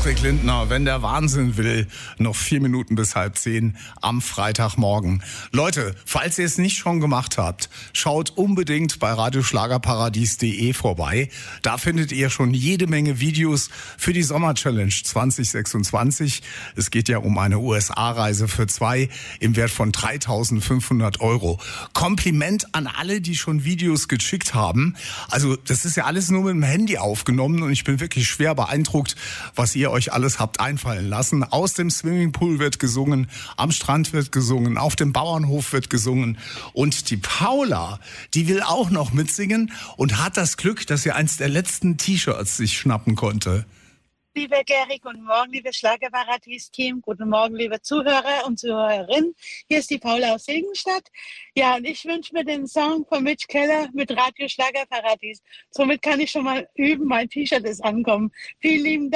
Patrick Lindner, wenn der Wahnsinn will, noch 4 Minuten bis 9:30 am Freitagmorgen. Leute, falls ihr es nicht schon gemacht habt, schaut unbedingt bei radioschlagerparadies.de vorbei. Da findet ihr schon jede Menge Videos für die Sommer-Challenge 2026. Es geht ja um eine USA-Reise für 2 im Wert von 3.500 €. Kompliment an alle, die schon Videos geschickt haben. Also das ist ja alles nur mit dem Handy aufgenommen und ich bin wirklich schwer beeindruckt, was ihr euch alles habt einfallen lassen. Aus dem Swimmingpool wird gesungen, am Strand wird gesungen, auf dem Bauernhof wird gesungen. Und die Paula, die will auch noch mitsingen und hat das Glück, dass sie eins der letzten T-Shirts sich schnappen konnte. Lieber Gary, guten Morgen, liebes Schlagerparadies-Team. Guten Morgen, liebe Zuhörer und Zuhörerinnen. Hier ist die Paula aus Seligenstadt. Ja, und ich wünsche mir den Song von Mitch Keller mit Radio Schlagerparadies. Somit kann ich schon mal üben, mein T-Shirt ist ankommen. Vielen lieben Dank.